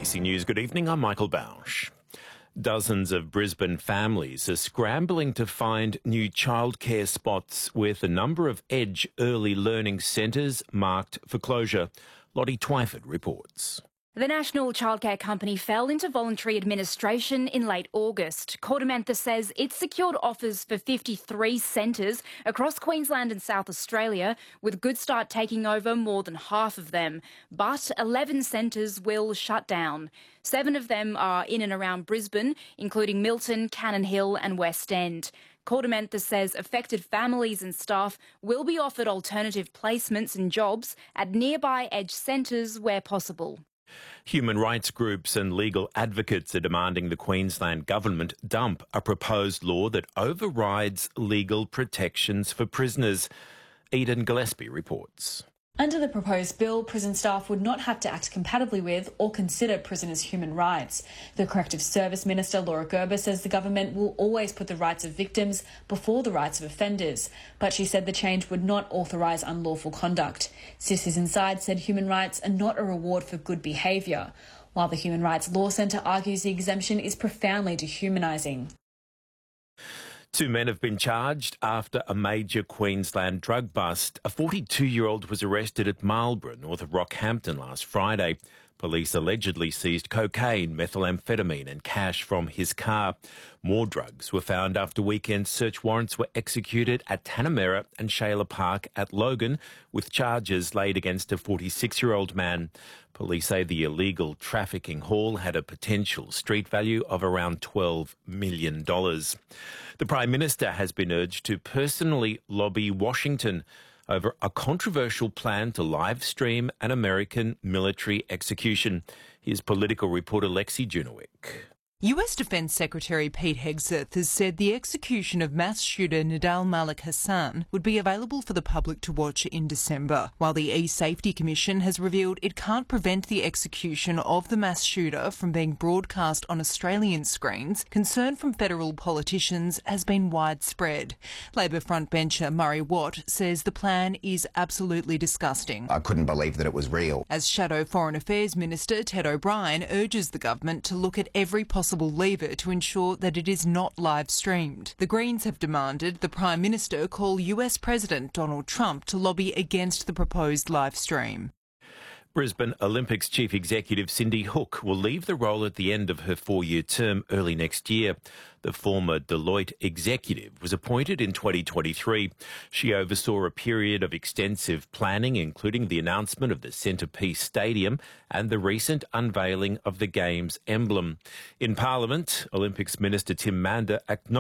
ABC News, good evening. I'm Michael Bausch. Dozens of Brisbane families are scrambling to find new childcare spots with a number of Edge early learning centres marked for closure. Lottie Twyford reports. The national childcare company fell into voluntary administration in late August. Cordamantha says it's secured offers for 53 centres across Queensland and South Australia, with Good Start taking over more than half of them. But 11 centres will shut down. 7 of them are in and around Brisbane, including Milton, Cannon Hill and West End. Cordamantha says affected families and staff will be offered alternative placements and jobs at nearby Edge centres where possible. Human rights groups and legal advocates are demanding the Queensland Government dump a proposed law that overrides legal protections for prisoners. Eden Gillespie reports. Under the proposed bill, prison staff would not have to act compatibly with or consider prisoners' human rights. The Corrective Service Minister, Laura Gerber, says the government will always put the rights of victims before the rights of offenders. But she said the change would not authorise unlawful conduct. Sisters Inside said human rights are not a reward for good behaviour, while the Human Rights Law Centre argues the exemption is profoundly dehumanising. 2 men have been charged after a major Queensland drug bust. A 42-year-old was arrested at Marlborough, north of Rockhampton, last Friday. Police allegedly seized cocaine, methamphetamine and cash from his car. More drugs were found after weekend search warrants were executed at Tanamera and Shayla Park at Logan, with charges laid against a 46-year-old man. Police say the illegal trafficking haul had a potential street value of around $12 million. The Prime Minister has been urged to personally lobby Washington over a controversial plan to live stream an American military execution. Here's political reporter Lexi Junowick. US Defence Secretary Pete Hegseth has said the execution of mass shooter Nidal Malik Hassan would be available for the public to watch in December, while the E-Safety Commission has revealed it can't prevent the execution of the mass shooter from being broadcast on Australian screens. Concern from federal politicians has been widespread. Labor frontbencher Murray Watt says the plan is absolutely disgusting. I couldn't believe that it was real. As Shadow Foreign Affairs Minister Ted O'Brien urges the government to look at every possible lever to ensure that it is not live streamed. The Greens have demanded the Prime Minister call US President Donald Trump to lobby against the proposed live stream. Brisbane Olympics Chief Executive Cindy Hook will leave the role at the end of her 4-year term early next year. The former Deloitte executive was appointed in 2023. She oversaw a period of extensive planning, including the announcement of the Centrepiece Stadium and the recent unveiling of the Games emblem. In Parliament, Olympics Minister Tim Mander acknowledged